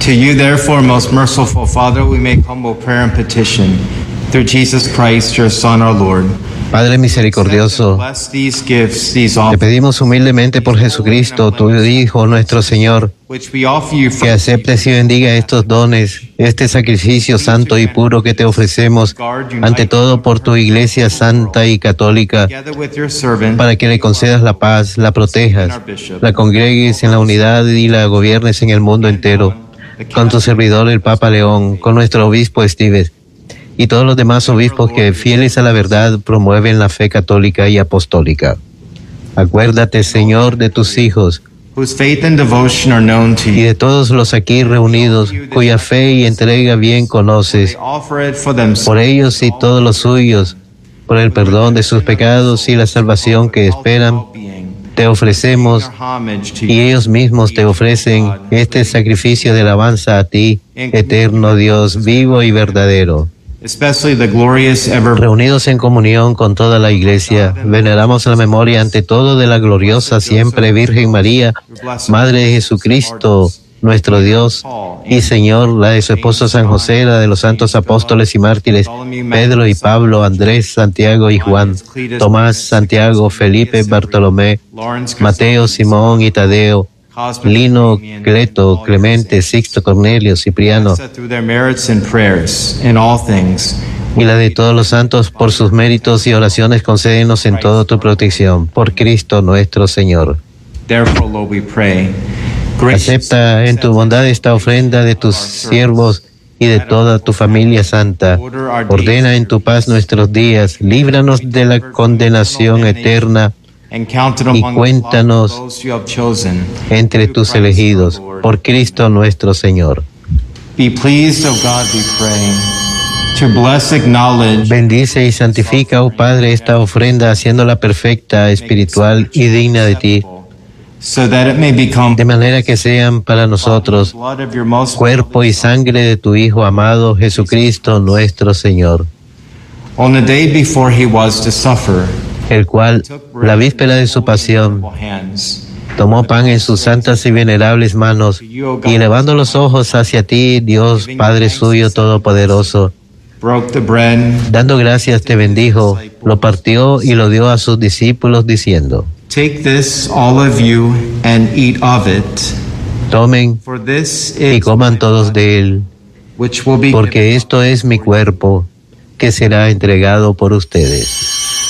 To you, therefore, most merciful Father, we make humble prayer and petition through Jesus Christ, your Son, our Lord. Padre misericordioso, te pedimos humildemente por Jesucristo, tu Hijo, nuestro Señor, que aceptes y bendiga estos dones, este sacrificio santo y puro que te ofrecemos, ante todo por tu Iglesia santa y católica, para que le concedas la paz, la protejas, la congregues en la unidad y la gobiernes en el mundo entero, con tu servidor el Papa León, con nuestro obispo Estives, y todos los demás obispos que, fieles a la verdad, promueven la fe católica y apostólica. Acuérdate, Señor, de tus hijos y de todos los aquí reunidos, cuya fe y entrega bien conoces, por ellos y todos los suyos, por el perdón de sus pecados y la salvación que esperan, te ofrecemos, y ellos mismos te ofrecen este sacrificio de alabanza a ti, eterno Dios, vivo y verdadero. Reunidos en comunión con toda la Iglesia, veneramos la memoria ante todo de la gloriosa siempre Virgen María, Madre de Jesucristo, nuestro Dios y Señor, la de su esposo San José, la de los santos apóstoles y mártires, Pedro y Pablo, Andrés, Santiago y Juan, Tomás, Santiago, Felipe, Bartolomé, Mateo, Simón y Tadeo, Lino, Cleto, Clemente, Sixto, Cornelio, Cipriano, y la de todos los santos, por sus méritos y oraciones, concédenos en todo tu protección, por Cristo nuestro Señor. Acepta en tu bondad esta ofrenda de tus siervos y de toda tu familia santa. Ordena en tu paz nuestros días, líbranos de la condenación eterna, y cuéntanos entre tus elegidos, por Cristo nuestro Señor. Bendice y santifica, oh Padre, esta ofrenda, haciéndola perfecta, espiritual y digna de ti, de manera que sean para nosotros cuerpo y sangre de tu Hijo amado, Jesucristo nuestro Señor, el cual, la víspera de su pasión, tomó pan en sus santas y venerables manos, y elevando los ojos hacia ti, Dios Padre suyo todopoderoso, dando gracias te bendijo, lo partió y lo dio a sus discípulos diciendo: Take this, all of you, and eat of it. Tomen y coman todos de él, porque esto es mi cuerpo, que será entregado por ustedes.